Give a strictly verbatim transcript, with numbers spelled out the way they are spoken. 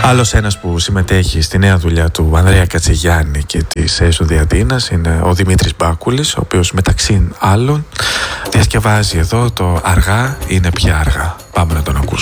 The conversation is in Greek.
Άλλος ένας που συμμετέχει στη νέα δουλειά του Ανδρέα Κατσιγιάννη και της ΕΣΟ Διαδίνας είναι ο Δημήτρης Μπάκουλης, ο οποίος μεταξύ άλλων διασκευάζει εδώ το «Αργά είναι πια αργά». Πάμε να τον ακούσουμε.